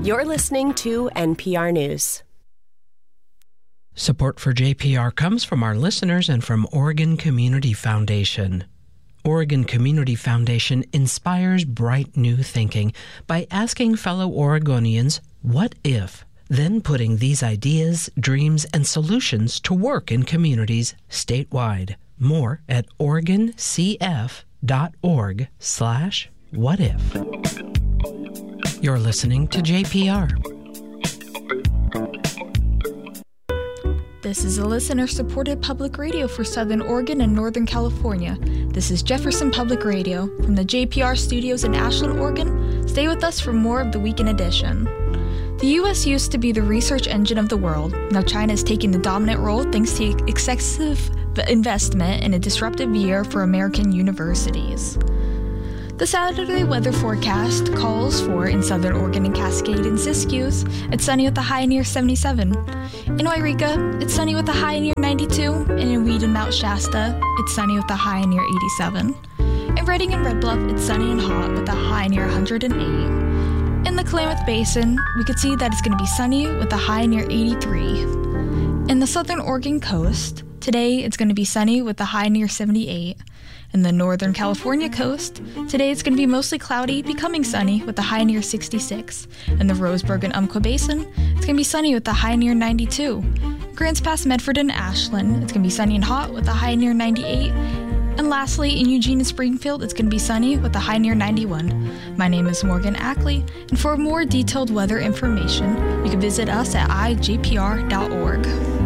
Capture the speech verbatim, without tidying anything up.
You're listening to N P R News. Support for J P R comes from our listeners and from Oregon Community Foundation. Oregon Community Foundation inspires bright new thinking by asking fellow Oregonians, what if? Then putting these ideas, dreams, and solutions to work in communities statewide. More at oregoncf.org slash what if. You're listening to J P R. This is a listener-supported public radio for Southern Oregon and Northern California. This is Jefferson Public Radio from the J P R studios in Ashland, Oregon. Stay with us for more of the Weekend Edition. The U S used to be the research engine of the world. Now China is taking the dominant role thanks to excessive investment in a disruptive year for American universities. The Saturday weather forecast calls for, in Southern Oregon and Cascade and Siskiyous, it's sunny with a high near seventy-seven. In Wairika, it's sunny with a high near ninety-two. And in Weed and Mount Shasta, it's sunny with a high near eighty-seven. In Redding and Red Bluff, it's sunny and hot with a high near one hundred eight. In the Klamath Basin, we could see that it's going to be sunny with a high near eighty-three. In the Southern Oregon coast, today it's going to be sunny with a high near seventy-eight. In the Northern California coast, today it's going to be mostly cloudy, becoming sunny with a high near sixty-six. In the Roseburg and Umpqua Basin, it's going to be sunny with a high near ninety-two. Grants Pass, Medford, and Ashland, it's going to be sunny and hot with a high near ninety-eight. And lastly, in Eugene and Springfield, it's going to be sunny with a high near ninety-one. My name is Morgan Ackley, and for more detailed weather information, you can visit us at i j p r dot org.